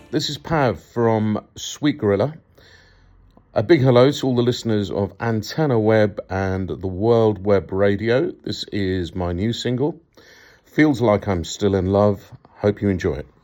This is Pav from Sweet Gorilla. A big hello to all the listeners of Antenna Web and the World Web Radio. This is my new single. Feels like I'm still in love. Hope you enjoy it.